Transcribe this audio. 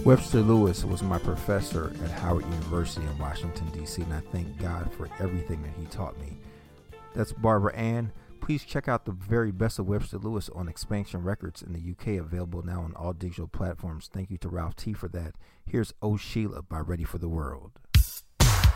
Webster Lewis was my professor at Howard University in Washington, D.C., and I thank God for everything that he taught me. That's Barbara Ann. Please check out the very best of Webster Lewis on Expansion Records in the UK, available now on all digital platforms. Thank you to Ralph T for that. Here's Oh Sheila by Ready for the World.